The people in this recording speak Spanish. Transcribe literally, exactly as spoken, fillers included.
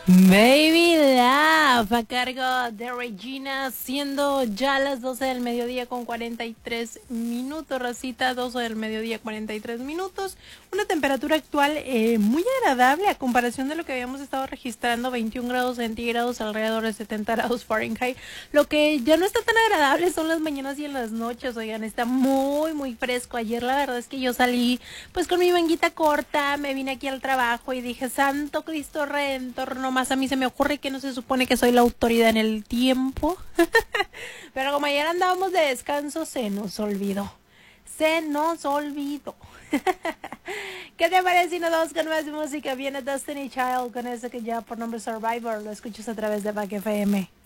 Baby Love a cargo de Regina, siendo ya las doce del mediodía con cuarenta y tres minutos, racita, doce del mediodía cuarenta y tres minutos, una temperatura actual eh, muy agradable a comparación de lo que habíamos estado registrando, veintiún grados centígrados, alrededor de setenta grados Fahrenheit. Lo que ya no está tan agradable son las mañanas y en las noches, oigan, está muy muy fresco. Ayer la verdad es que yo salí pues con mi manguita corta, me vine aquí al trabajo y dije, Santo Cristo Redentor, nomás a mí se me ocurre que no se supone que soy la autoridad en el tiempo. Pero como ayer andábamos de descanso, se nos olvidó. Se nos olvidó. ¿Qué te parece si nos vamos con más música? Viene Destiny Child con eso que ya por nombre Survivor lo escuchas a través de Back F M.